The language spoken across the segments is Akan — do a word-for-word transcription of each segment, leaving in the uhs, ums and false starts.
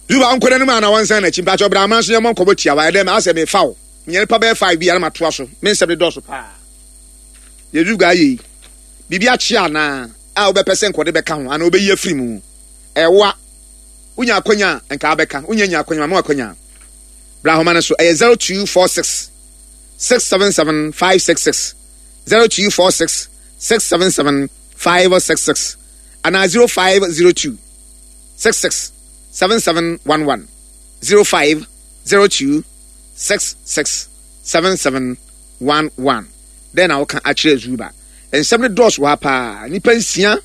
Zuba uncle no man I want sana chimpa cho bra man so yamon kobo tia wa dem ase me fawo. Nyere pa be five bi na mato aso. Me se be do so pa. Ye zuga yi. Bibia chia na a obe pese nkode be ka ho ana obe yi afiri mu. Ewa unya akonya enka abeka unya nya akonya ma akonya. Bra homa na so e zero two four six six seven seven five six six zero two four six six seven seven five six six and zero five zero two six six seven seven one one zero five zero two six six seven seven one one. Then I can actually Zuba and some doors wapa ni pensia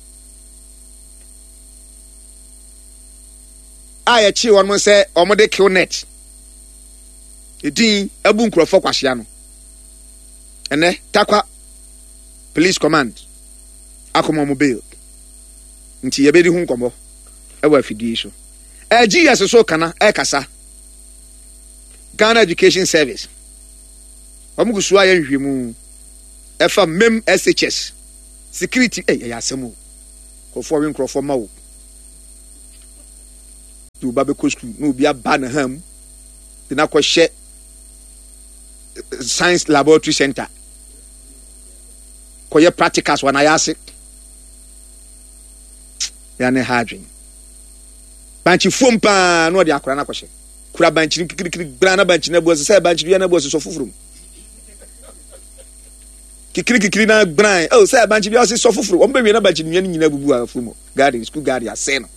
I achieve one more say omode kill net edin abu nkrofo kwahia no ene takwa police command akomo mobile nti yebedi hu nkomo e wa fidie so e G S so kana e kasa Ghana Education Service omugusu aye nhwemu e fa mem S H S security eh ya asemu ko for wen nkrofo ma wo tu ba be ko school no bia ba na ham dina ko hye science laboratory center koye practicals wana yase ya ne hadwin banchi fompa no de akora na kwhye kura banchi kikirikiri brana banchi na buose say banchi na buose so fufurum kikirikiri na bran oh say banchi bia so fufuru ombe wi na banchi nua nyina bubu afumo garden school garden ase no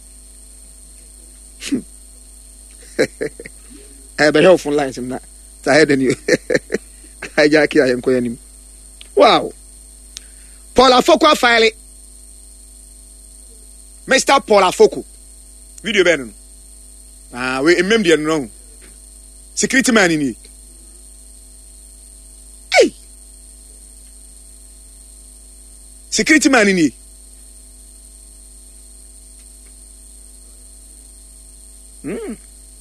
eh be helpful lines na ta head you I Jackie I am koyanim. Wow. Paul Afoko file. Mister Paul Afoko. Video ben. Ah, we remember the no. Security man in it. Hey. Security man in it. Hmm.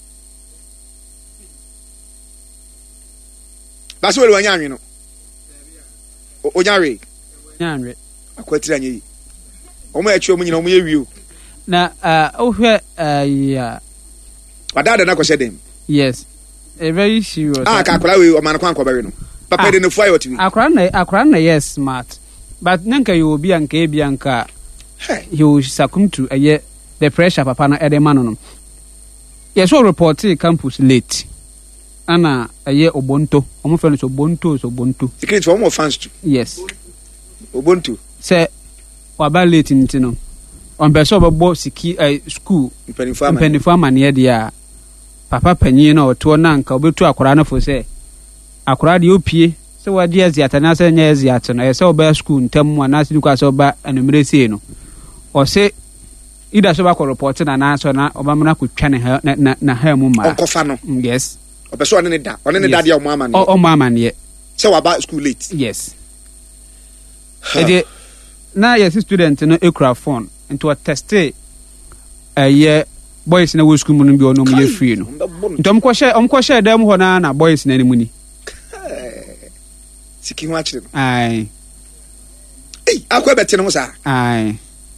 That's what we are, you know. Onyare. Nyanre. Akwatira nyi. Omo ya chwo mu nyina omo ye wiu. Na uh ohwe uh yeah. Wadada na kwhye dem. Yes. A very serious. Ah ka akora we o man kwan kwabere no. Papa de no fu ayo tiwi. Akora na akora na yes smart. But nanka you obi anka e bi anka. Hey. He will succumb to uh, the pressure papa na edema no. Yes, so report campus late. Ana aye Ubuntu omo fe no so Ubuntu so Ubuntu secret for more fans too. Yes, Ubuntu say waba late nti no on be so bo siki eh school penifo amane dia papa panyin na oto na nka obetu akora na fo say akora de opie se wadi aziata na se nya aziata no say oba school ntam na se dikwa se oba anumere sei no o se ida so ba ko report na na so na oba mna ko twa na na na ha mu ma onkofa no. Yes. Opeso one ne da one ne da dia omo amane o omo amane se wa ba school late. Yes. Ede na yes student no ekura phone into a test eh ye boys na wo school mu no bi ono mu ye free no ntom ko share om ko share dem ho na na boys na ni mu ni siki ho akire. Ai eh akwa beti no sa ai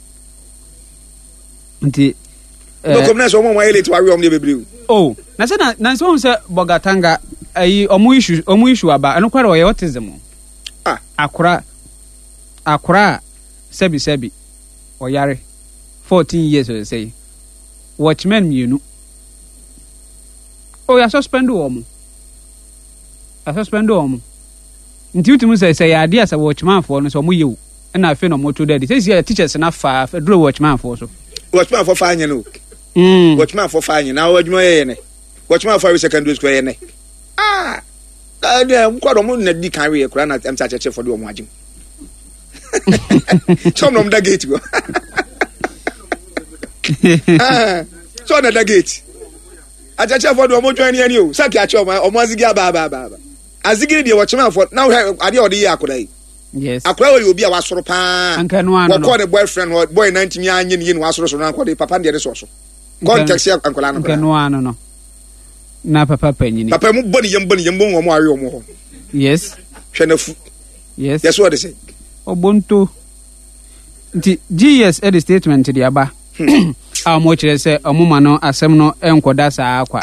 nti no komna so mo mo elite wa we om ne bebre. Oh, na se na na so say Bogatanga ayi omu issue omu issue aba eno kware oye autism. Ah, akora akora sebi sebi oyare fourteen years or say watchman mienu. Oh, ya suspend omu. Ya suspend omu. Nti utumu say say ya dia say watchman for no so omu yewu. Na afi no moto daddy. Say say teachers na fa dro watchman for so. Watchman for fa anya no. Mm. Watchman for fine now wadwuma ye ne. Watchman for secondary school ye ne. Ah. Da dem kwado mo na di kan we kura na em sa cheche for de omo agim. Chom no da gate go. Ah. So na da gate. A cheche for de omo join ye ni o. Saki a chom omo azigi aba aba aba. Azigi de watchman for now ade ode ye akoda yi. Yes. Akwa we obi a wasoro pa. Anka no ano. Wo call the boyfriend boy nineteen year anye ni ni wasoro so na kwa de papa de so so. Context ya ankola no. Anka no ano no. Na papa panyini. Papa mu boni yem boni yem bon wo mo awe wo mo ho. Yes. Hwe na fu. Yes. That's what they say. Ubuntu. Nti G S edit statement di aba. a mo kire se omuma no asem no enkoda saa akwa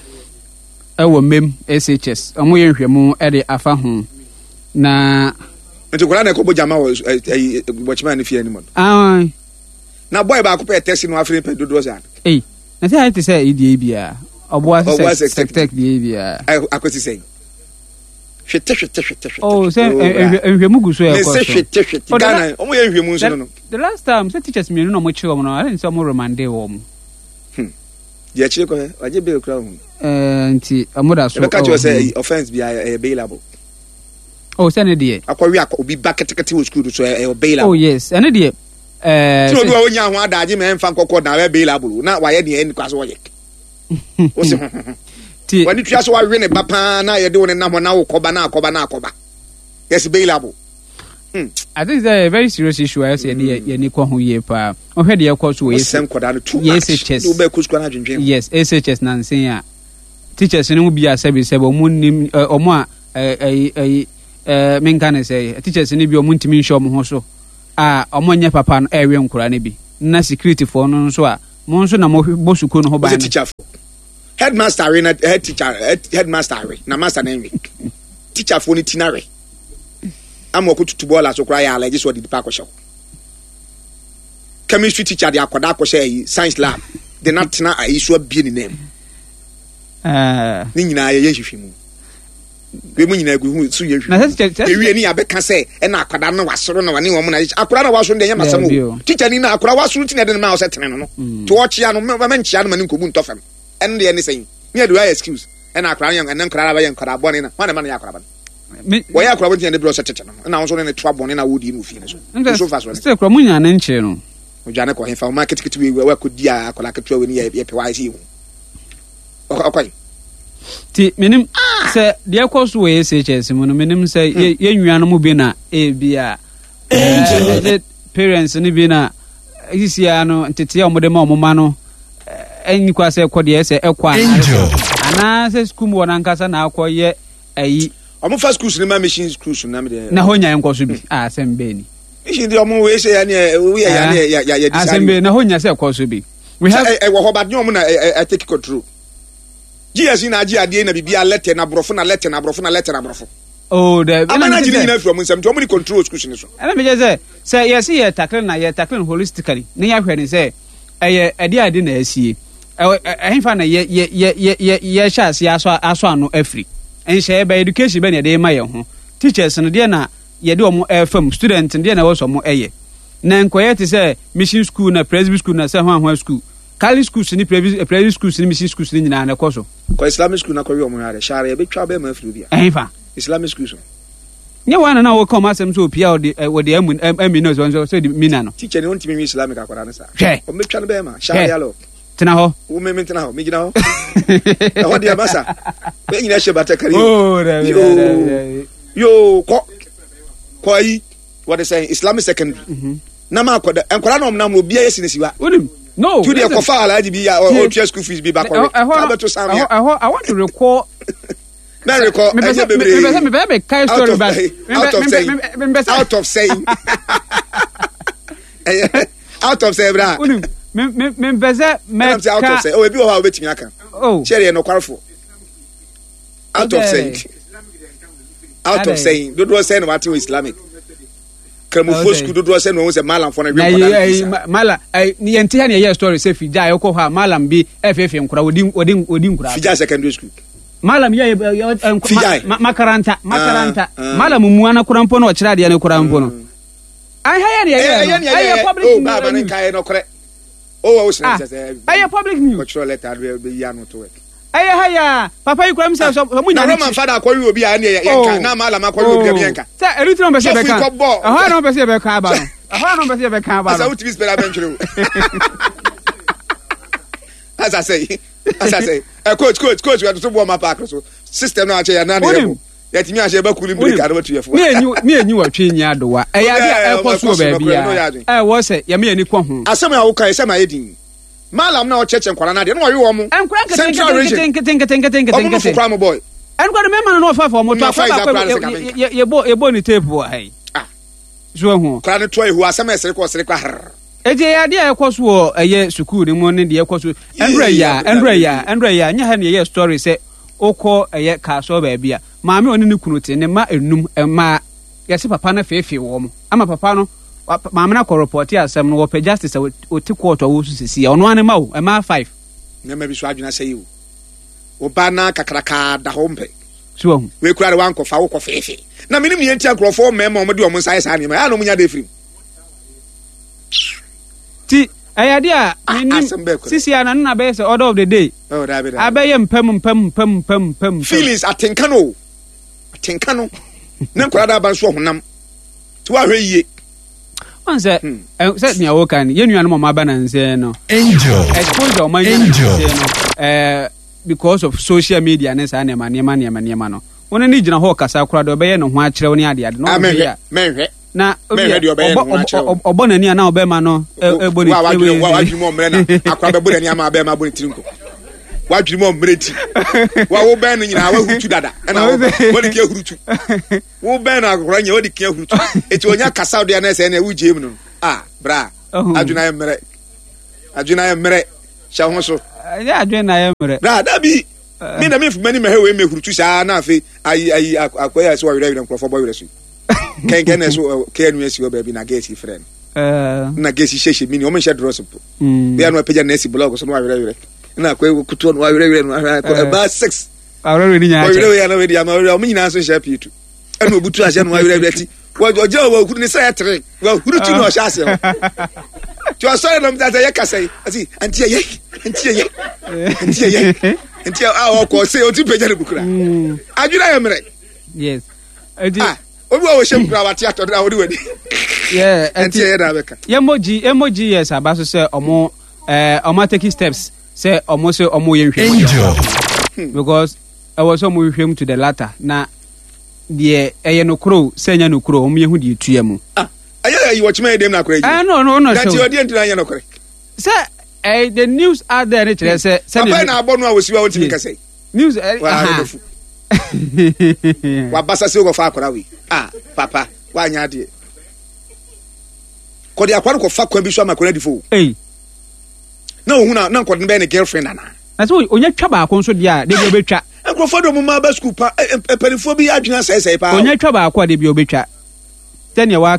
e wo mem S H S omo ye nhwemu e de afa ho na nti kora na ko bojama wo watchman ne fie ni mo ah na boy ba ko pe test no afre pe dodo za eh na say it say idie bia obo ase sectek die bia akosi say hwete hwete hwete oh say nhwemu guso e ko so hwete hwete Ghana omo ye nhwemu nso no the last time say teachers me no mo chi wo no I didn't say mo remande wo mo hm dia chi ko waje be kra hu eh nti amoda so be ka cho say offense bia available oh say ne die akwawi obi baketekete wo school so available oh yes ene die eh so obi wa onya ho adaje me mfa nkokọ na available na waye de en kwaso wo ye o se ti wani twa so wa we ne papa na ye de woni na ho na wo koba na akoba na akoba yes available hmm I think it's a very serious issue I say dey ye ni ko ho ye pa o hwe de ye ko so yes sem koda no too much do be kusukwa na dwendwen yes S H S na nsen ya teachers no bi asabi sebe omo nim omo a eh eh eh menka ne say teachers ni bi omo ntimi nhwe omo ho so a omo nya papa no ewe nkura ne bi na security for no so a mo nso na mo bo suko no ho ba teacher headmaster re na head teacher headmaster re na master na nwe teacher for ni tinare am wo kututu ball aso kra ya allergy so di pa ko show chemistry teacher dey akoda ko say science lab the not na ayi so bi ni name eh ni nyina ye hwehwemu we mu nyina gu so ye hwehwemu e wie ni abeka say e na akoda no wasoro no wane wo mu na akoda na wasoro de nyama samu teacher ni na akoda wasoro ti na de ma o setene no to wo chia no ma nchia no mani nkobu ntofam en de ne say me adu excuse e na akoda yan en nkara ba yan nkara bone na wane ma na akoda ba we ya akoda bo ti na de bro setete no na wo so ne to abone na wo di mu fi ne so so fa so still kro mu nya na nche no o jana ko hefa market kit we we ko dia akoda ketwa we ni ye pe wa isi o okay ti menim se de akoso we S H S mu no menim se ye nnuano mu bi na e bia eh parents ni bi na isia no tete ya omode ma omoma no enyi kwa se ko de se ekwa ana se school mu wona nkasa na akoye ayi omo first school ni ma machine school na me de na honya enkoso bi a sembe ni isi de omo we se ya ni we ya ni ya ya ya sembe na honya se ekoso bi we have e wo hoba de omo na I take control G S na G ade na bibia letter na brofo na letter na brofo na letter na brofo oh the amana jini na from nsam to omo ni control school ni so ana me say say yes ye tackle na ye tackle holistically na ya hwe ni say eye ade ade na asie ehfa na ye ye ye ye ye sha asie aso aso ano afri enhye be education be na de ma ye ho teachers no de na ye de omo fam student de na wo so mo eye na nkoye ti say mission school na presby school na say ho ho school Kali schools ni private private schools ni mission schools ni nyina na koso ko Islamic school na ko yo mo hare share ye betwa be ma afri bia ehfa Islamic schools nye wana na wo come asem so pia wo de amu ami no so so di mina no teacher ni ontimi mi Islamic akwara na sa o metwa no be ma share ya lo tena ho wo me me tena ho me gina ho e ho dia masa be nyina she batakari oh yo ko ko yi what they say Islamic secondary na ma akwada enkwara na omna mo bia yesinesiwa onim no to the kofa alaji bi ya o twa school fees bi back on abeto sam ya I want to recall na recall me be me me be kai story back out of saying out of saying out of saying bra me me me beze me out of saying oh ebi o ha obetimi aka oh share no kwarfo out of saying out of saying do do saying what Islamic Kramufo school do say no say malam for na we malam ni enti ha na ye story say fija ye ko ha malam bi ff nkura odin odin odin nkura fija secondary school malam ye makaranta makaranta malam mu ana kurampo no kira de na kurampo no ai ha ye ne ye ai public oh baba nen kai no kore oh o say ai public news control letter be ya no to work ai ha ya papa yi kuram say so mu nya na roman father akori obi a na ye yanka na malam akori obi a yanka say eritron be say be kan aha no be say be kan ba no aha no be say be kan ba no asa uti bis bela benchro as I say as I say eh coach coach coach we to bo ma park so system na ache ya na na yet me ache ba kuli break ado to yefo me enyu me enyu wa twe nya do wa eh ya dia e koso ba bia eh wo say ya me ani ko ho asem ya wo kai say ma yedin malam na o cheche nkwara na de no wo mo central region ting ting ting ting ting ting ting kwara mo boy en kwara me man no fa fa mo to fa ye bo ye bo ni tape wo hai ah so hu kwara ne to ehu asem esere ko sere kwa har eje ya de ekwoso wo eye school ni mu ne de ekwoso endra ya endra ya endra ya nya ha ne ye story say okọ eye ka so ba bia maame oni ne kunu te ne ma enum ma yesi papa na fefe wo mo ama papa no maame na ko report asem no wo pe justice o ti court wo su sisi ono ane ma wo e ma five na ma bi so adwuna say wo wo ba na kakraka da hompe so we kura de wan ko fa wo ko fefe na minim ye ntia krofo mema o mo de o mo sai sa ne ma ya no munya de frim ti ayade a sisi ana na be say order of the day oh da be da abaye mpam mpam mpam mpam mpam feelings atenka no atenka no na kura da ban so honam ti wa hwe yie on say say me awo kan ye nuanu mama ba na nse no angel exposure man angel eh because of social media ne sa ne ma ne ma ne ma ne ma no wona ni gina ho kasa kura do be ye no ho a kire woni ade ade no menhwe menhwe na obo na ni ana obe ma no ebo ni wa wa wadwi mo mre na akwa be bo na ni ama be ma bo ni tirinko wadwi mo mre ti wa wo be no nyina wa hutu dada na wo di ke hurutu wo be na akwa nya wo di ke hurutu eti onya kasa do na se na wuje mu no ah bra adwuna ye mre adwuna ye mre sha ho so ya adwuna ye mre bra da bi mi na mi fu mani me he we me hurutu sha na afi ayi ayi akwa ya so wa wira wira nkrofo boy wira so ken ken so ken we si o baby na get friend eh na get si sheshe mini o me share dress po be anu page na si blog so no wa wira wira na kwa kutu no wa wira wira no ba six awra we ni nya wira wira na we dia ma wira o me nyina so share pitu enu obutu ase no wa wira wira ti wa oja wa kuru ni say tre wa hurutu no sha ase ti o so no mta ya kasai asi anti ye anti ye anti ye anti a o ko say o ti page na bukura adwira ya mre yes ah obi wo shem kura wati atodra wodi wadi yeah anti ye da beka emoji emoji yes abaso say omo eh omo taking steps say omo say omo ye nhwe because I was omo hwem to the latter na de eye no kro senya no kro omo ye hu de tuya mu ah aye you watch me dem na kro yi ah no no no that you dey ntina ye no kro say eh the news out there ne kire say say papa na abonu a wosiwa wonti mi kasai news eh wa basa se go fa akora wi ah papa wa nya de ko de akwara ko fa kwa bi so amakora di fo eh na ohun na na ko de be ne girlfriend ana na so onya twa ba ko so dia de bi obetwa enkrofo do mu ma ba school pa penifo bi adwena sai sai pa onya twa ba ko de bi obetwa tene wa